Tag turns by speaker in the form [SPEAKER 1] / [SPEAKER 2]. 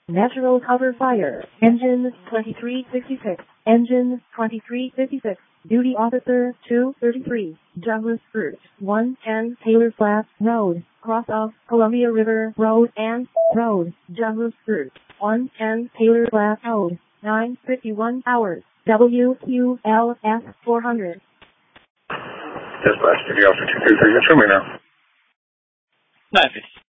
[SPEAKER 1] Natural cover fire. Engine 2366. Engine 2356. Duty officer 233. Douglas Fruit 110 Taylor Flats Road. Cross of Columbia River Road and Road. Douglas Fruit 110 Taylor Flats Road. 9:51 hours. WQLS 400.
[SPEAKER 2] Dispatch, duty officer 233, show me now.
[SPEAKER 3] 9:50.